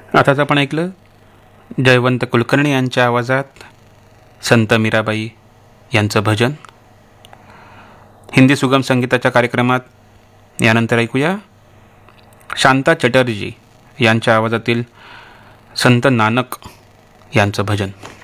आताच आपण ऐकलं जयवंत कुलकर्णी यांच्या आवाजात संत मीराबाई यांचं भजन. हिंदी सुगम संगीताच्या कार्यक्रमात यानंतर ऐकूया शांता चटर्जी यांच्या आवाजातील संत नानक यांचं भजन.